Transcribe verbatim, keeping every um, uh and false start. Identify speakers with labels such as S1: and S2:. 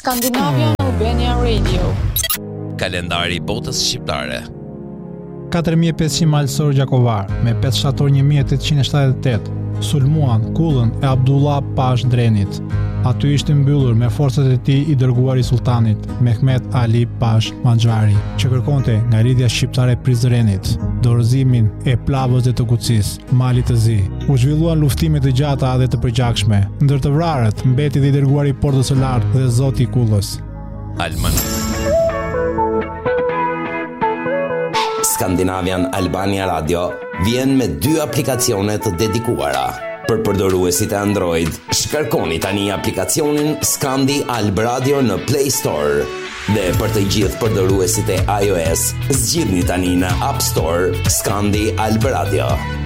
S1: Scandinavian Albania Radio.
S2: Kalendari i botës shqiptare.
S3: katër mijë e pesëqind malësor gjakovar me pesë shtator një mijë e tetëqind e shtatëdhjetë e tetë, sulmuan kullën e Abdullah Pash Drenit. Aty ishte mbyllur me forcat e tij i dërguar i sultanit, Mehmet Ali Pash Manxhari, që kërkonte nga lidhja shqiptare e Prizrenit dorëzimin e plavësve të Kucis, malit të zi. U zhvilluan luftime të gjata dhe të përgjakshme, ndër të vrarët mbeti dhe i dërguari i Portës së Lartë dhe zoti i kullës.
S2: Alman.
S4: Scandinavian Albania Radio vjen me dy aplikacione të dedikuara. Për përdoruesit e Android, shkarkoni tani aplikacionin Scandi Alb Radio në Play Store. Dhe për të gjithë përdoruesit e iOS, zgjidhni tani në App Store Scandi Alb Radio.